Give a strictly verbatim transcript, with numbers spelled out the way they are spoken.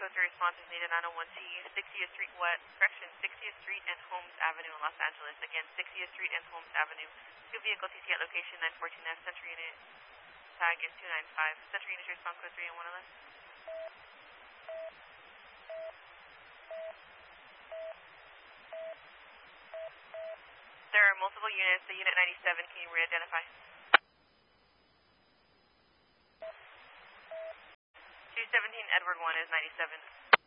code three response is needed, nine oh one C, sixtieth Street West, correction, sixtieth Street and Holmes Avenue in Los Angeles. Again, sixtieth Street and Holmes Avenue. Two vehicle T C at location nine fourteen F, Central Unit. Tag is two nine five. Central Unit response code three and one eleven. There are multiple units. The unit ninety-seven, can you re-identify? two seventeen Edward one is ninety-seven.